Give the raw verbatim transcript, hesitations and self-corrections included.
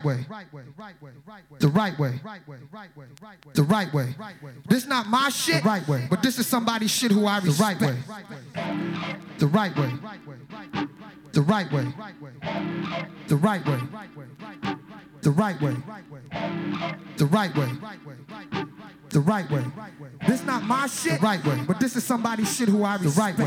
way. The right way. The right way. This not my shit, the right way. But this is somebody's shit who I respect. The right way. The right way. The right way. The right way. The right way. The right way. This not my shit, the right way. But this is somebody's shit who I respect.